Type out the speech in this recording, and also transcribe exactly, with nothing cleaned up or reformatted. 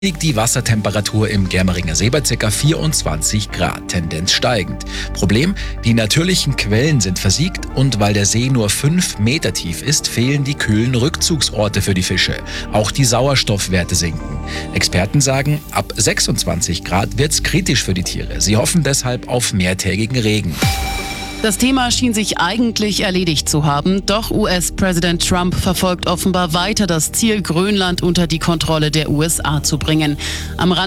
liegt die Wassertemperatur im Germeringer See bei ca. vierundzwanzig Grad, Tendenz steigend. Problem: Die natürlichen Quellen sind versiegt und weil der See nur fünf Meter tief ist, fehlen die kühlen Rückzugsorte für die Fische. Auch die Sauerstoffwerte sinken. Experten sagen, ab sechsundzwanzig Grad wird's kritisch für die Tiere. Sie hoffen deshalb auf mehrtägigen Regen. Das Thema schien sich eigentlich erledigt zu haben, doch U S-Präsident Trump verfolgt offenbar weiter das Ziel, Grönland unter die Kontrolle der U S A zu bringen. Am Rand